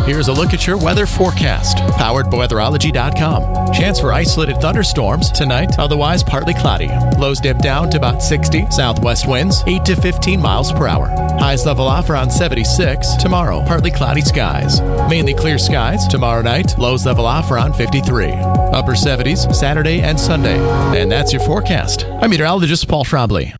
Here's a look at your weather forecast, powered by weatherology.com. Chance for isolated thunderstorms tonight, otherwise partly cloudy. Lows dip down to about 60. Southwest winds 8 to 15 miles per hour. Highs level off around 76. Tomorrow, partly cloudy skies. Mainly clear skies tomorrow night. Lows level off around 53. Upper 70s Saturday and Sunday. And that's your forecast. I'm meteorologist Paul Schrabley.